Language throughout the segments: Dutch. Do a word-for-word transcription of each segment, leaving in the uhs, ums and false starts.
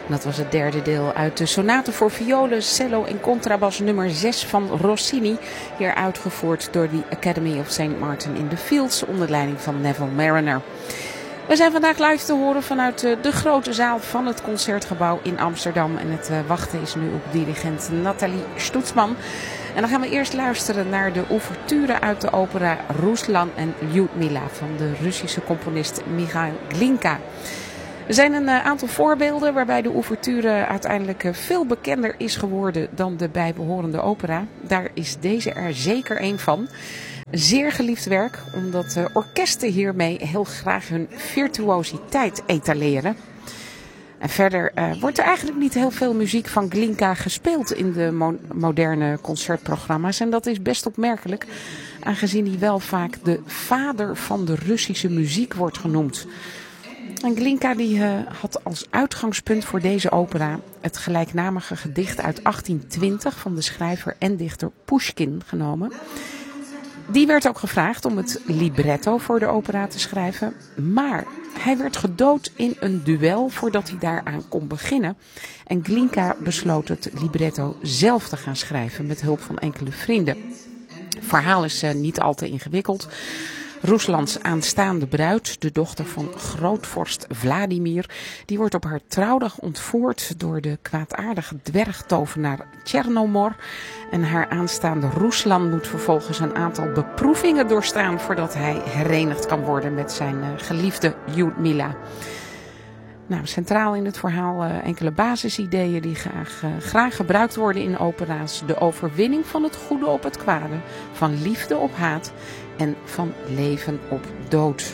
Dat was het derde deel uit de sonate voor violen, cello en contrabas nummer zes van Rossini. Hier uitgevoerd door de Academy of Saint Martin in the Fields onder leiding van Neville Marriner. We zijn vandaag live te horen vanuit de grote zaal van het Concertgebouw in Amsterdam. En het wachten is nu op dirigent Nathalie Stoetsman. En dan gaan we eerst luisteren naar de ouverture uit de opera Ruslan en Lyudmila van de Russische componist Michail Glinka. Er zijn een aantal voorbeelden waarbij de ouverture uiteindelijk veel bekender is geworden dan de bijbehorende opera. Daar is deze er zeker een van. Zeer geliefd werk, omdat de orkesten hiermee heel graag hun virtuositeit etaleren. En verder uh, wordt er eigenlijk niet heel veel muziek van Glinka gespeeld in de mo- moderne concertprogramma's. En dat is best opmerkelijk, aangezien hij wel vaak de vader van de Russische muziek wordt genoemd. En Glinka die, uh, had als uitgangspunt voor deze opera het gelijknamige gedicht uit achttien twintig van de schrijver en dichter Pushkin genomen. Die werd ook gevraagd om het libretto voor de opera te schrijven, maar hij werd gedood in een duel voordat hij daaraan kon beginnen. En Glinka besloot het libretto zelf te gaan schrijven met hulp van enkele vrienden. Het verhaal is uh, niet al te ingewikkeld. Ruslands aanstaande bruid, de dochter van grootvorst Vladimir, die wordt op haar trouwdag ontvoerd door de kwaadaardige dwergtovenaar Chernomor. En haar aanstaande Ruslan moet vervolgens een aantal beproevingen doorstaan voordat hij herenigd kan worden met zijn uh, geliefde Lyudmila. Nou, centraal in het verhaal uh, enkele basisideeën die graag, uh, graag gebruikt worden in opera's. De overwinning van het goede op het kwade, van liefde op haat en van leven op dood.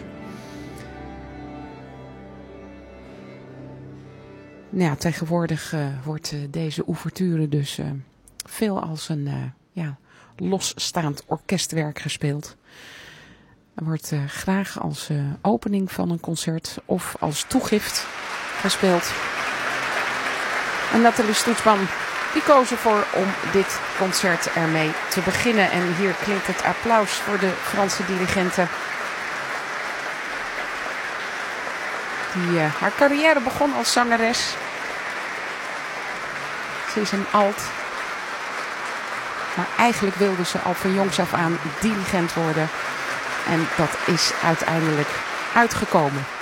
Nou ja, tegenwoordig uh, wordt uh, deze ouverture dus uh, veel als een uh, ja, losstaand orkestwerk gespeeld. Er wordt uh, graag als uh, opening van een concert of als toegift gespeeld. En Nathalie Stoetsman die koos ervoor om dit concert ermee te beginnen. En hier klinkt het applaus voor de Franse dirigente. Die uh, haar carrière begon als zangeres. Ze is een alt. Maar eigenlijk wilde ze al van jongs af aan dirigent worden. En dat is uiteindelijk uitgekomen.